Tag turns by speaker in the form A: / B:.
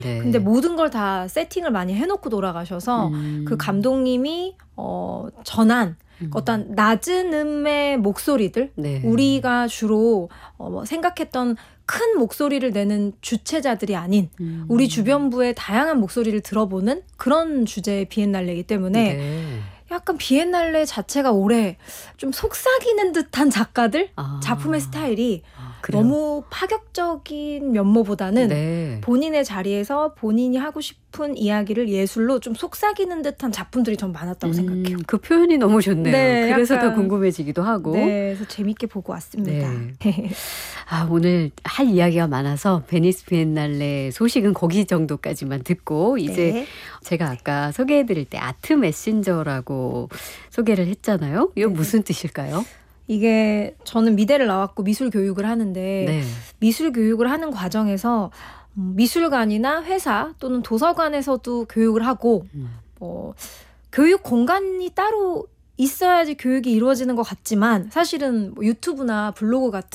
A: 네.
B: 근데 모든 걸 다 세팅을 많이 해놓고 돌아가셔서 그 감독님이 전한 어떤 낮은 음의 목소리들,
A: 네.
B: 우리가 주로 생각했던 큰 목소리를 내는 주체자들이 아닌 우리 주변부의 다양한 목소리를 들어보는 그런 주제의 비엔날레이기 때문에
A: 네.
B: 약간 비엔날레 자체가 올해 좀 속삭이는 듯한 작가들 작품의 스타일이
A: 그래요?
B: 너무 파격적인 면모보다는
A: 네.
B: 본인의 자리에서 본인이 하고 싶은 이야기를 예술로 좀 속삭이는 듯한 작품들이 전 많았다고 생각해요.
A: 그 표현이 너무 좋네요.
B: 네,
A: 그래서
B: 약간
A: 더 궁금해지기도 하고.
B: 네, 그래서 재밌게 보고 왔습니다.
A: 네. 오늘 할 이야기가 많아서 베니스 비엔날레 소식은 거기 정도까지만 듣고 이제
B: 네.
A: 제가 아까 소개해드릴 때 아트 메신저라고 소개를 했잖아요. 이거 무슨 뜻일까요?
B: 이게 저는 미대를 나왔고 미술 교육을 하는데
A: 네.
B: 미술 교육을 하는 과정에서 미술관이나 회사 또는 도서관에서도 교육을 하고 교육 공간이 따로 있어야지 교육이 이루어지는 것 같지만 사실은 뭐 유튜브나 블로그 같은